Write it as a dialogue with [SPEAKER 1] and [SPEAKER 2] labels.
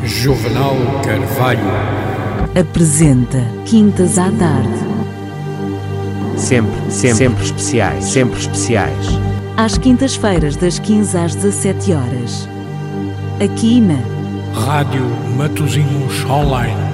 [SPEAKER 1] Juvenal Carvalho
[SPEAKER 2] apresenta Quintas à Tarde.
[SPEAKER 3] Sempre especiais.
[SPEAKER 2] Às quintas-feiras, das 15 às 17 horas. Aqui na
[SPEAKER 1] Rádio Matosinhos Online.